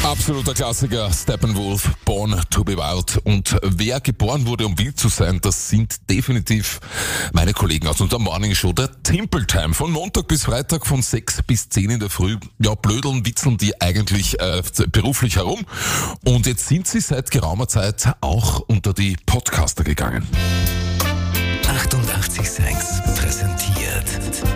Absoluter Klassiker, Steppenwolf, Born to be Wild. Und wer geboren wurde, um wild zu sein, das sind definitiv meine Kollegen aus unserer Morning Show, der Timple Time. Von Montag bis Freitag von 6 bis 10 in der Früh. Ja, blödeln, witzeln die eigentlich beruflich herum. Und jetzt sind sie seit geraumer Zeit auch unter die Podcaster gegangen. 88,6 präsentiert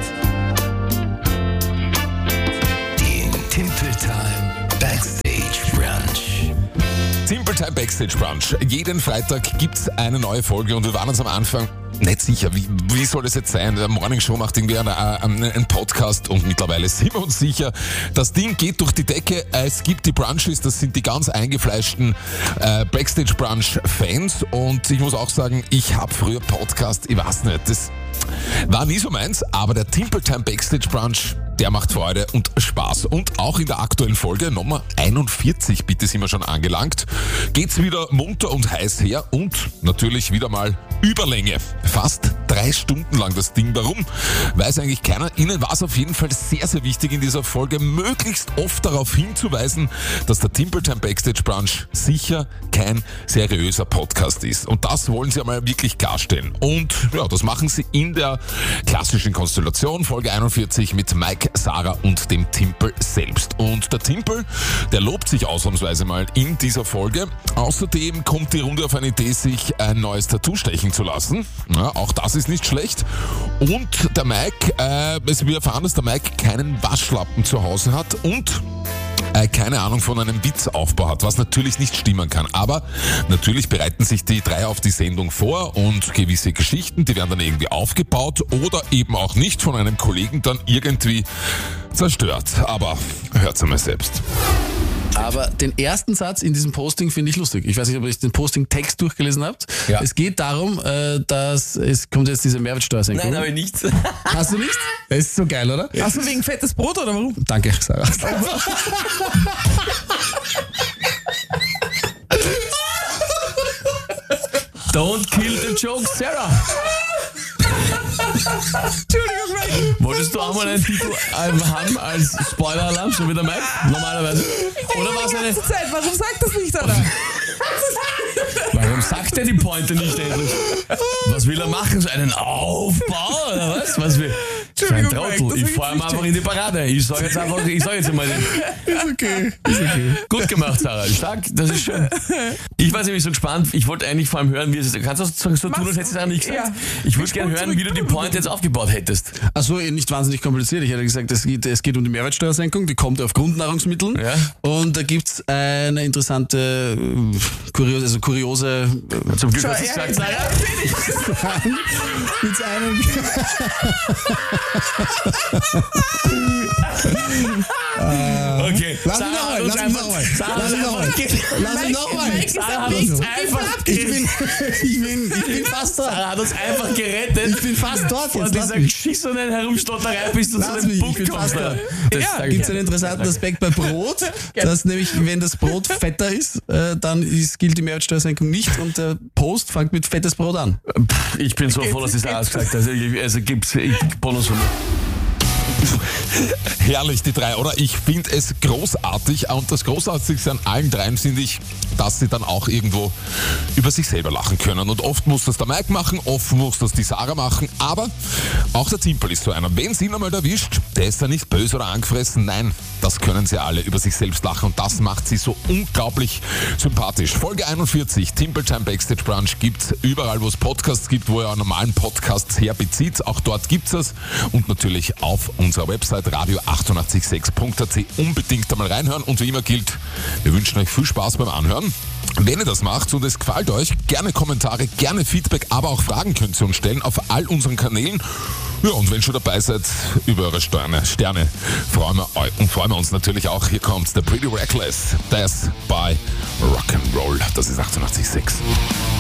den Timple Time Backstage Brunch. Timple Time Backstage Brunch. Jeden Freitag gibt's eine neue Folge und wir waren uns am Anfang nicht sicher, wie soll das jetzt sein? Der Morning Show macht irgendwie einen Podcast und mittlerweile sind wir uns sicher, das Ding geht durch die Decke. Es gibt die Brunches, das sind die ganz eingefleischten Backstage Brunch Fans und ich muss auch sagen, ich habe früher Podcast, ich weiß nicht, das war nie so meins, aber der Timple Time Backstage Brunch, der macht Freude und Spaß. Und auch in der aktuellen Folge, Nummer 41, bitte sind wir schon angelangt, geht's wieder munter und heiß her und natürlich wieder mal Überlänge. Fast 3 Stunden lang das Ding. Warum? Weiß eigentlich keiner. Ihnen war es auf jeden Fall sehr, sehr wichtig in dieser Folge, möglichst oft darauf hinzuweisen, dass der Timple Time Backstage Brunch sicher kein seriöser Podcast ist. Und das wollen sie einmal wirklich klarstellen. Und ja, das machen sie in der klassischen Konstellation. Folge 41 mit Mike, Sarah und dem Timple selbst. Und der Timple, der lobt sich ausnahmsweise mal in dieser Folge. Außerdem kommt die Runde auf eine Idee, sich ein neues Tattoo stechen zu lassen. Ja, auch das ist nicht schlecht. Und der Mike, wir erfahren, dass der Mike keinen Waschlappen zu Hause hat und keine Ahnung von einem Witzaufbau hat, was natürlich nicht stimmen kann. Aber natürlich bereiten sich die 3 auf die Sendung vor und gewisse Geschichten, die werden dann irgendwie aufgebaut oder eben auch nicht von einem Kollegen dann irgendwie zerstört. Aber hört's einmal selbst. Aber den ersten Satz in diesem Posting finde ich lustig. Ich weiß nicht, ob ihr den Posting-Text durchgelesen habt. Ja. Es geht darum, dass es kommt jetzt diese Mehrwertsteuersenkung. Nein, habe ich nicht. Hast du nicht? Das ist so geil, oder? Hast du wegen fettes Brot oder warum? Danke, Sarah. Don't kill the joke, Sarah. Entschuldigung, Mike. Wolltest du auch mal einen Titel haben als Spoiler-Alarm, so wie der Mike? Normalerweise. Oder war es eine... Zeit. Warum sagt das nicht, oder? Warum sagt er die Pointe nicht endlich? Was will er machen? So einen Aufbau oder was? Was will... So ein Trottel. Mike, Ich fahre ihm einfach in die Parade. Ich sage jetzt einmal Ist okay. gut gemacht, Sarah. Stark, das ist schön. Ich war nämlich so gespannt. Ich wollte eigentlich vor allem hören, wie es ist. Kannst du so tun, als hättest du es auch nicht gesagt? Ja. Ich würde gerne hören, wie du die Pointe jetzt aufgebaut hättest. Achso, nicht wahnsinnig kompliziert. Ich hätte gesagt, es geht um die Mehrwertsteuersenkung, die kommt auf Grundnahrungsmitteln. Ja. Und da gibt's eine interessante, kuriose Zum Glück hast du es gesagt, Sarah. mit einem... Okay. Lass mich nochmal. Sarah hat uns einfach gerettet. Ich bin fast dort. Sarah hat uns einfach gerettet. Ich bin fast dort Von jetzt. dieser geschissenen Herumstotterei bis zu Lass einem mich, ich Punkt bin kommst. fast da. Das Gibt es einen interessanten Aspekt bei Brot, dass nämlich, wenn das Brot fetter ist, dann gilt die Mehrwertsteuersenkung nicht und der Post fängt mit fettes Brot an. Ich bin so froh, dass es Sarah gesagt hat. Also gibt's Bonus von mir. Herrlich, die 3, oder? Ich finde es großartig und das Großartigste an allen 3 finde ich, dass sie dann auch irgendwo über sich selber lachen können. Und oft muss das der Mike machen, oft muss das die Sarah machen, aber auch der Timple ist so einer. Wenn sie ihn einmal erwischt, der ist ja nicht böse oder angefressen, nein, das können sie alle über sich selbst lachen und das macht sie so unglaublich sympathisch. Folge 41, Timple Time Backstage Brunch gibt's überall, wo es Podcasts gibt, wo ihr einen normalen Podcasts herbezieht, auch dort gibt's es und natürlich auf unserer Website radio886.at unbedingt einmal reinhören und wie immer gilt, wir wünschen euch viel Spaß beim Anhören. Wenn ihr das macht und es gefällt euch, gerne Kommentare, gerne Feedback, aber auch Fragen könnt ihr uns stellen auf all unseren Kanälen. Ja, und wenn ihr schon dabei seid, über eure Sterne freuen wir uns natürlich auch. Hier kommt The Pretty Reckless, Death by Rock'n'Roll. Das ist 88,6.